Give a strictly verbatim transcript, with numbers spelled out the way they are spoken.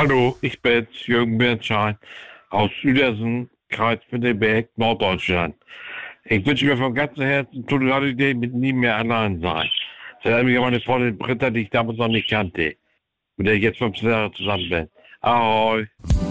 Hallo, ich bin Jürgen Bernstein aus Uedersen, Kreis Mittelberg, Norddeutschland. Ich wünsche mir von ganzem Herzen tolle Holiday mit Nie mehr allein sein. Das hat mich meine Freundin Britta, die ich damals noch nicht kannte, mit der ich jetzt fünfzehn Jahre zusammen bin. Ahoi!